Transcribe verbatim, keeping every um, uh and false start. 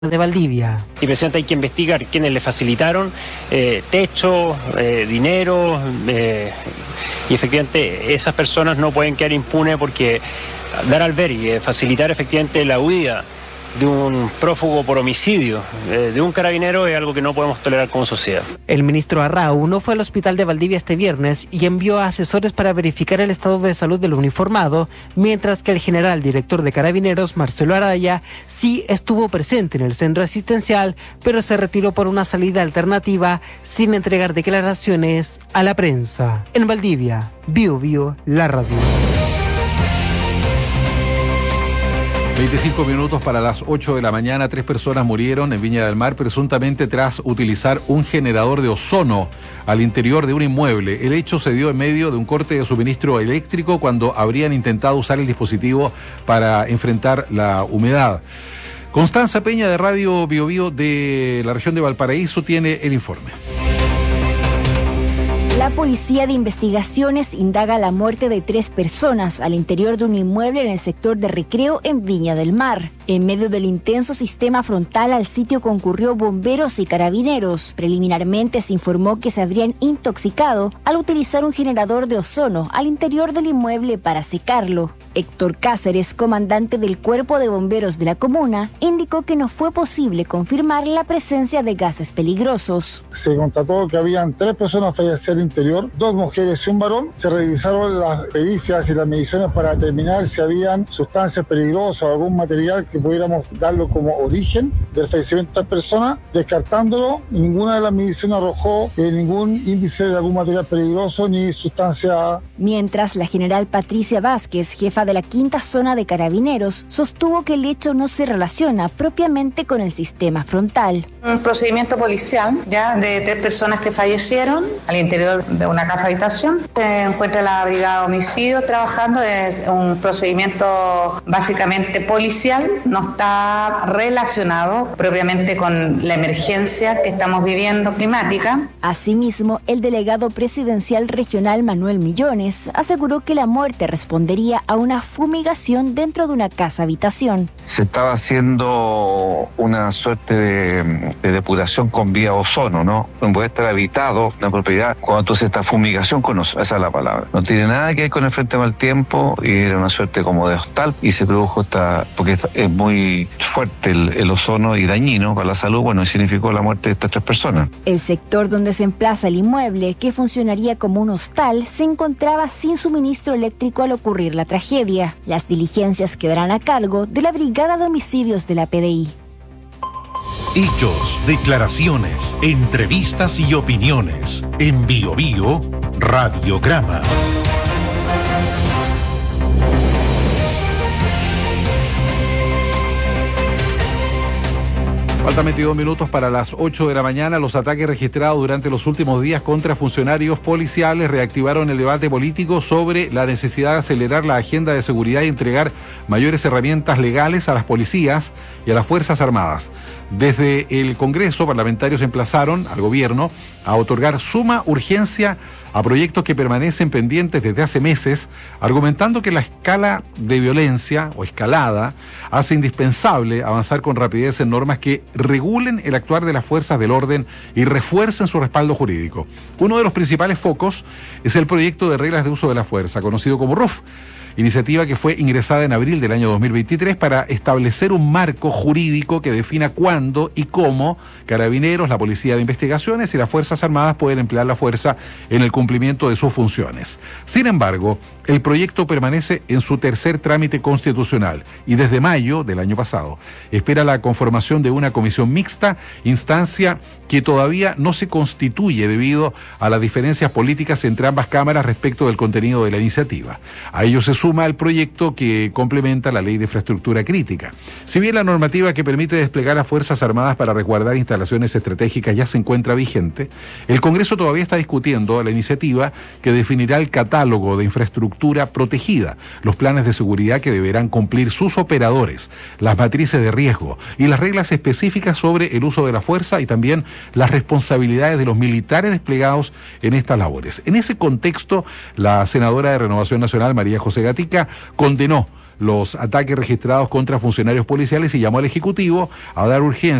de Valdivia. Y presidente, hay que investigar quiénes le facilitaron eh, techo, eh, dinero, eh, y efectivamente esas personas no pueden quedar impunes porque dar albergue, facilitar efectivamente la huida de un prófugo por homicidio, eh, de un carabinero, es algo que no podemos tolerar como sociedad. El ministro Arrau no fue al hospital de Valdivia este viernes y envió a asesores para verificar el estado de salud del uniformado, mientras que el general director de Carabineros, Marcelo Araya, sí estuvo presente en el centro asistencial, pero se retiró por una salida alternativa sin entregar declaraciones a la prensa. En Valdivia, Bio Bio, la radio. veinticinco minutos para las ocho de la mañana, tres personas murieron en Viña del Mar presuntamente tras utilizar un generador de ozono al interior de un inmueble. El hecho se dio en medio de un corte de suministro eléctrico cuando habrían intentado usar el dispositivo para enfrentar la humedad. Constanza Peña de Radio Bio Bio de la región de Valparaíso tiene el informe. La Policía de Investigaciones indaga la muerte de tres personas al interior de un inmueble en el sector de Recreo en Viña del Mar. En medio del intenso sistema frontal al sitio concurrió bomberos y carabineros. Preliminarmente se informó que se habrían intoxicado al utilizar un generador de ozono al interior del inmueble para secarlo. Héctor Cáceres, comandante del Cuerpo de Bomberos de la comuna, indicó que no fue posible confirmar la presencia de gases peligrosos. Se constató que habían tres personas fallecidas al interior, dos mujeres y un varón. Se revisaron las pericias y las mediciones para determinar si habían sustancias peligrosas o algún material que pudiéramos darlo como origen del fallecimiento de esta persona. Descartándolo, ninguna de las mediciones arrojó eh, ningún índice de algún material peligroso ni sustancia. Mientras, la general Patricia Vázquez, jefa de la quinta zona de Carabineros, sostuvo que el hecho no se relaciona propiamente con el sistema frontal. Un procedimiento policial ya de tres personas que fallecieron al interior de una casa habitación. Se encuentra la brigada de homicidio trabajando. Es un procedimiento básicamente policial, no está relacionado propiamente con la emergencia que estamos viviendo climática. Asimismo, el delegado presidencial regional Manuel Millones aseguró que la muerte respondería a una fumigación dentro de una casa habitación. Se estaba haciendo una suerte de, de depuración con vía ozono, ¿no? Puede estar habitado una propiedad cuando tú haces esta fumigación con ozono, esa es la palabra. No tiene nada que ver con el frente mal tiempo y era una suerte como de hostal y se produjo esta, porque es muy fuerte el, el ozono y dañino para la salud, bueno, y significó la muerte de estas tres personas. El sector donde se emplaza el inmueble, que funcionaría como un hostal, se encontraba sin suministro eléctrico al ocurrir la tragedia. Las diligencias quedarán a cargo de la Brigada de Homicidios de la P D I. Hechos, declaraciones, entrevistas y opiniones. En Bio Bio, Radiograma. Faltan veintidós minutos para las ocho de la mañana. Los ataques registrados durante los últimos días contra funcionarios policiales reactivaron el debate político sobre la necesidad de acelerar la agenda de seguridad y entregar mayores herramientas legales a las policías y a las Fuerzas Armadas. Desde el Congreso, parlamentarios emplazaron al gobierno a otorgar suma urgencia a proyectos que permanecen pendientes desde hace meses, argumentando que la escala de violencia o escalada hace indispensable avanzar con rapidez en normas que regulen el actuar de las fuerzas del orden y refuercen su respaldo jurídico. Uno de los principales focos es el proyecto de reglas de uso de la fuerza, conocido como R U F, iniciativa que fue ingresada en abril del año dos mil veintitrés para establecer un marco jurídico que defina cuándo y cómo Carabineros, la Policía de Investigaciones y las Fuerzas Armadas pueden emplear la fuerza en el cumplimiento de sus funciones. Sin embargo, el proyecto permanece en su tercer trámite constitucional y desde mayo del año pasado espera la conformación de una comisión mixta, instancia que todavía no se constituye debido a las diferencias políticas entre ambas cámaras respecto del contenido de la iniciativa. A ello se suma el proyecto que complementa la Ley de Infraestructura Crítica. Si bien la normativa que permite desplegar a Fuerzas Armadas para resguardar instalaciones estratégicas ya se encuentra vigente, el Congreso todavía está discutiendo la iniciativa que definirá el catálogo de infraestructura protegida, los planes de seguridad que deberán cumplir sus operadores, las matrices de riesgo y las reglas específicas sobre el uso de la fuerza y también las responsabilidades de los militares desplegados en estas labores. En ese contexto, la senadora de Renovación Nacional, María José Gatica, condenó los ataques registrados contra funcionarios policiales y llamó al Ejecutivo a dar urgencia